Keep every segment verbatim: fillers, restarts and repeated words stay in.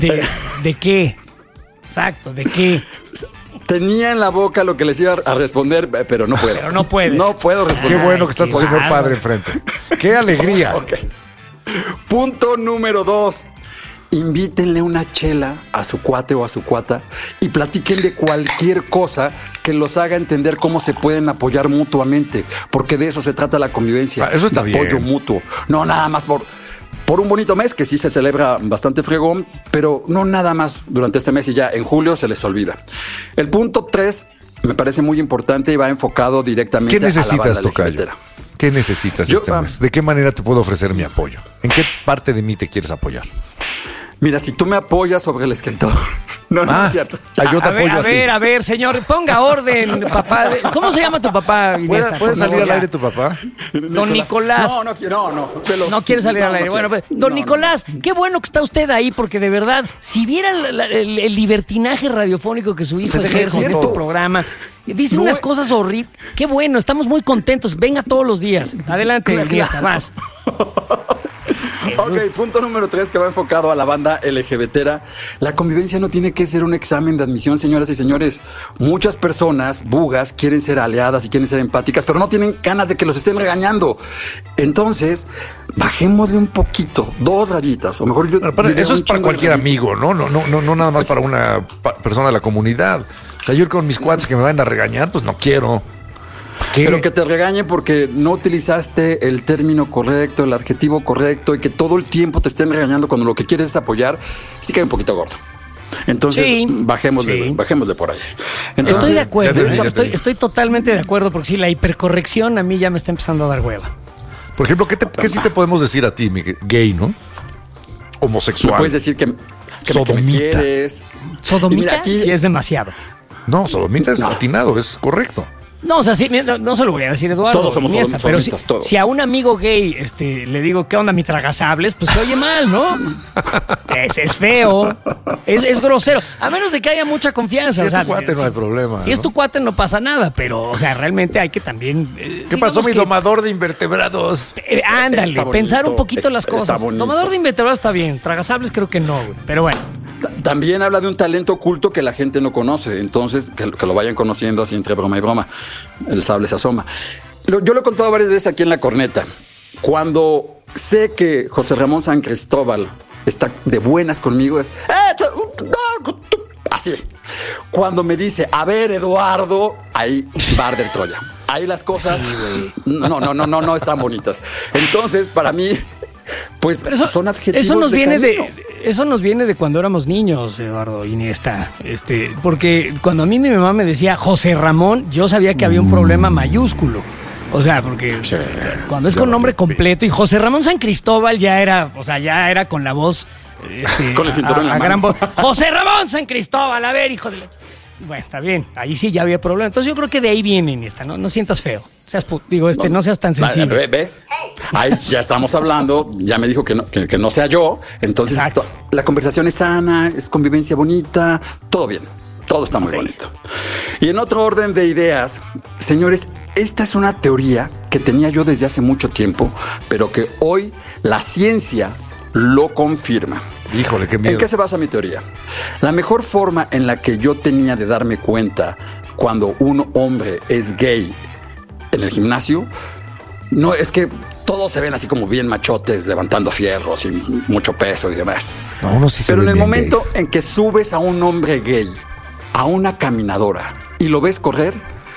¿De, ¿De qué? Exacto, ¿de qué? Tenía en la boca lo que les iba a responder, pero no puedo. Pero no puedes. No puedo responder. Qué bueno que está tu señor padre enfrente. ¡Qué alegría! Ok. Punto número dos. Invítenle una chela a su cuate o a su cuata y platiquen de cualquier cosa que los haga entender cómo se pueden apoyar mutuamente, porque de eso se trata la convivencia. Ah, eso está de bien. apoyo mutuo. No nada más por, por un bonito mes, que sí se celebra bastante fregón, pero no nada más durante este mes y ya en julio se les olvida. El punto tres me parece muy importante y va enfocado directamente ¿Qué a la necesitas, banda tocayo? L G B T. ¿Qué necesitas Yo, este ah, mes? ¿De qué manera te puedo ofrecer mi apoyo? ¿En qué parte de mí te quieres apoyar? Mira, si tú me apoyas sobre el escritor. No, no, Ah, no es cierto. ah, yo te A ver, apoyo a a ti. ver, a ver, señor, ponga orden, papá. ¿Cómo se llama tu papá, ¿Puede, Iniesta? puede Por salir favor, al ya. aire tu papá? Don Nicolás. No, no quiero, no, no. Velo. No quiere salir No, al no aire. quiero. Bueno, pues, don No, Nicolás, qué bueno que está usted ahí, porque de verdad, si viera la- la- el, el libertinaje radiofónico que su hijo Se deja ejerce en decir este todo. programa, dice No, unas eh. cosas horribles. Qué bueno, estamos muy contentos. Venga todos los días. Adelante, Claro. Iniesta, vas. Ok, punto número tres que va enfocado a la banda L G B T. La convivencia no tiene que ser un examen de admisión, señoras y señores. Muchas personas, bugas, quieren ser aliadas y quieren ser empáticas, pero no tienen ganas de que los estén regañando. Entonces, bajémosle un poquito, dos rayitas, o mejor yo Bueno, para- diría eso es un para chingo de cualquier rayitas. amigo, ¿no? No, no, no, no nada más para una pa- persona de la comunidad. O sea, yo ir con mis cuates que me van a regañar, pues no quiero. ¿Qué? Pero que te regañen porque no utilizaste el término correcto, el adjetivo correcto y que todo el tiempo te estén regañando cuando lo que quieres es apoyar, sí cae un poquito gordo. Entonces, Sí, bajémosle, sí. bajémosle por ahí. Entonces, Estoy de acuerdo, ya te vi, ¿eh? ya te estoy, vi. estoy totalmente de acuerdo, porque sí, la hipercorrección a mí ya me está empezando a dar hueva. Por ejemplo, ¿qué, te, ¿qué sí te podemos decir a ti, mi gay, no? Me Homosexual. puedes decir que, que, me- que me Sodomita. quieres. Sodomita Y mira, aquí- sí es demasiado. No, sodomita es No. atinado, es correcto. No, o sea, sí, no, no se lo voy a decir, Eduardo. Todos somos Iniesta, pero si, sodomitas, todos. si a un amigo gay este, le digo, ¿qué onda, mi tragasables? Pues se oye mal, ¿no? Es, es feo, es, es grosero. A menos de que haya mucha confianza. Si o es sea, tu cuate, no si- hay problema. Si es ¿no? tu cuate, no pasa nada, pero, o sea, realmente hay que también. eh, ¿Qué digamos pasó, mi que- domador de invertebrados? eh, ándale, Está bonito, pensar un poquito las está cosas. bonito. Domador de invertebrados está bien, tragasables creo que no, güey. Pero bueno. También habla de un talento oculto que la gente no conoce. Entonces, que, que lo vayan conociendo así entre broma y broma. El sable se asoma. Lo- yo lo he contado varias veces aquí en La Corneta. Cuando sé que José Ramón San Cristóbal está de buenas conmigo, es, "Eh, cha- no, tú", así. Cuando me dice, a ver, Eduardo, ahí bar del Troya. Ahí las cosas no, no, no, no, no están bonitas. Entonces, para mí, pues Pero eso, son adjetivos eso nos de viene cariño. de eso nos viene de cuando éramos niños, Eduardo Iniesta, este, porque cuando a mí mi mamá me decía José Ramón, yo sabía que había un problema mayúsculo. O sea, porque Sí. cuando es con nombre completo y José Ramón San Cristóbal ya era, o sea, ya era con la voz este, Con el cinturón en la a mano. gran voz. José Ramón San Cristóbal, a ver, hijo de la... Bueno, está bien, ahí sí ya había problema. Entonces yo creo que de ahí viene Iniesta, ¿no? No sientas feo. Seas pu- digo, este, no, seas tan sensible. Vale, ¿ves? Ahí ya estamos hablando, ya me dijo que no, que, que no sea yo, entonces Exacto. to- la conversación es sana, es convivencia bonita, todo bien, todo está muy Ok. bonito. Y en otro orden de ideas, señores, esta es una teoría que tenía yo desde hace mucho tiempo, pero que hoy la ciencia lo confirma. Híjole, qué miedo. ¿En qué se basa mi teoría? La mejor forma en la que yo tenía de darme cuenta cuando un hombre es gay en el gimnasio, no es que todos se ven así como bien machotes, levantando fierros y mucho peso y demás. No, uno sí se Pero ve en el bien momento gays. en que subes a un hombre gay a una caminadora y lo ves correr,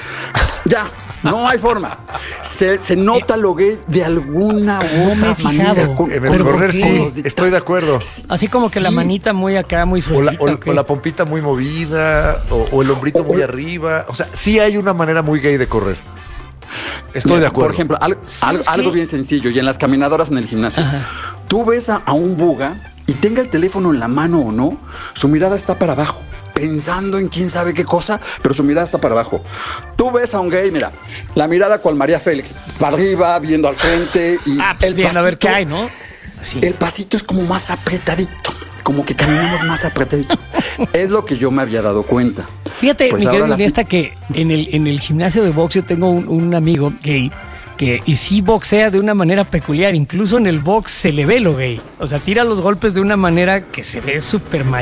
ya, no hay forma. Se, se nota lo gay de alguna u No me he otra manera. fijado. con- En con el ¿por correr qué? sí, los detalles. estoy de acuerdo. Así como que la Sí. manita muy acá, muy O suelta. la, o- o la pompita muy movida, o, o el hombrito muy arriba. O sea, sí hay una manera muy gay de correr. Estoy Mira, de acuerdo. Por ejemplo, al- Sí, al- es algo que- bien sencillo y en las caminadoras en el gimnasio. Ajá. Tú ves a, a un buga y tenga el teléfono en la mano o no, su mirada está para abajo, pensando en quién sabe qué cosa, pero su mirada está para abajo. Tú ves a un gay, mira, la mirada cual María Félix, para arriba, viendo al frente y Ah, pues el viendo a ver qué pasito- hay, ¿no? Sí. El pasito es como más apretadito, como que caminamos más apretadito. Es lo que yo me había dado cuenta. Fíjate, Pues mi ahora querido la- Iniesta, que en el, en el gimnasio de box yo tengo un, un amigo gay que y sí boxea de una manera peculiar. Incluso en el box se le ve lo gay. O sea, tira los golpes de una manera que se ve súper